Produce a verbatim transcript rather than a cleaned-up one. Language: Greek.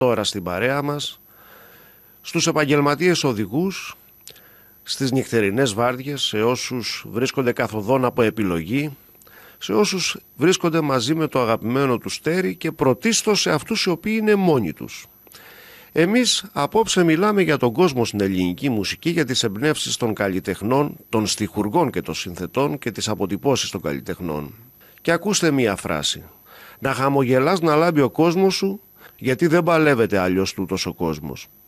τώρα στην παρέα μας, στους επαγγελματίες οδηγούς, στις νυχτερινές βάρδιες, σε όσους βρίσκονται καθοδόν από επιλογή, σε όσους βρίσκονται μαζί με το αγαπημένο του στέρι και πρωτίστως σε αυτούς οι οποίοι είναι μόνοι τους. Εμείς απόψε μιλάμε για τον κόσμο στην ελληνική μουσική, για τις εμπνεύσεις των καλλιτεχνών, των στιχουργών και των συνθετών και τις αποτυπώσεις των καλλιτεχνών. Και ακούστε μία φράση: να χαμογελάς να λάμπει ο κόσμος σου, γιατί δεν παλεύεται αλλιώς τούτος ο κόσμος.